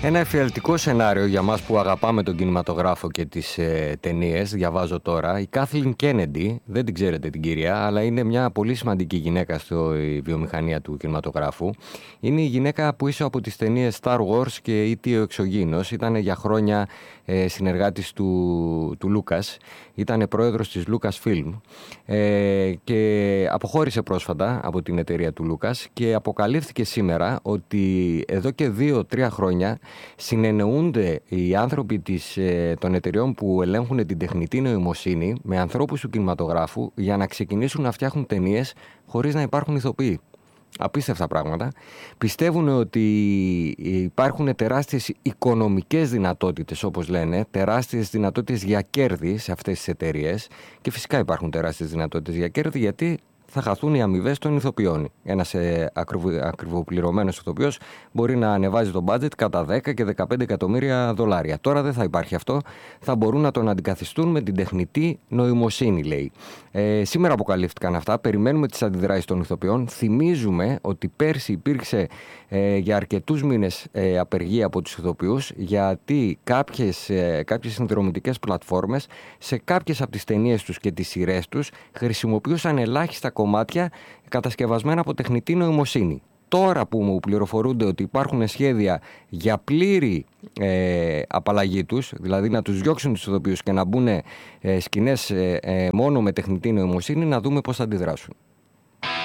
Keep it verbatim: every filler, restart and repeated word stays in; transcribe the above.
Ένα εφιαλτικό σενάριο για μας που αγαπάμε τον κινηματογράφο και τις ε, ταινίες. Διαβάζω τώρα. Η Κάθλιν Κέννεντι, δεν την ξέρετε την κυρία, αλλά είναι μια πολύ σημαντική γυναίκα στη βιομηχανία του κινηματογράφου. Είναι η γυναίκα που ίσω από τις ταινίες Star Wars και ι τι ο Εξωγήινος. Ήταν για χρόνια ε, συνεργάτης του, του Λούκας. Ήταν πρόεδρος της Lucasfilm ε, και αποχώρησε πρόσφατα από την εταιρεία του Λούκας και αποκαλύφθηκε σήμερα ότι εδώ και δύο-τρία χρόνια συνεννοούνται οι άνθρωποι της, ε, των εταιριών που ελέγχουν την τεχνητή νοημοσύνη με ανθρώπους του κινηματογράφου για να ξεκινήσουν να φτιάχνουν ταινίες χωρίς να υπάρχουν ηθοποιοί. Απίστευτα πράγματα. Πιστεύουν ότι υπάρχουν τεράστιες οικονομικές δυνατότητες, όπως λένε, τεράστιες δυνατότητες για κέρδη σε αυτές τις εταιρείες και φυσικά υπάρχουν τεράστιες δυνατότητες για κέρδη γιατί θα χαθούν οι αμοιβές των ηθοποιών. Ένας ε, ακριβο, ακριβοπληρωμένος ηθοποιός μπορεί να ανεβάζει το budget κατά δέκα και δεκαπέντε εκατομμύρια δολάρια. Τώρα δεν θα υπάρχει αυτό. Θα μπορούν να τον αντικαθιστούν με την τεχνητή νοημοσύνη, λέει. Ε, σήμερα αποκαλύφθηκαν αυτά. Περιμένουμε τις αντιδράσεις των ηθοποιών. Θυμίζουμε ότι πέρσι υπήρξε ε, για αρκετούς μήνες ε, απεργία από τους ηθοποιούς γιατί κάποιες, ε, κάποιες συνδρομητικές πλατφόρμες σε κάποιες από τις ταινίες τους και τις σειρές τους χρησιμοποιούσαν ελάχιστα κομμάτια κατασκευασμένα από τεχνητή νοημοσύνη. Τώρα που μου πληροφορούνται ότι υπάρχουν σχέδια για πλήρη ε, απαλλαγή τους, δηλαδή να τους διώξουν τους ηθοποιούς και να μπουν ε, σκηνές ε, ε, μόνο με τεχνητή νοημοσύνη, να δούμε πώς θα αντιδράσουν.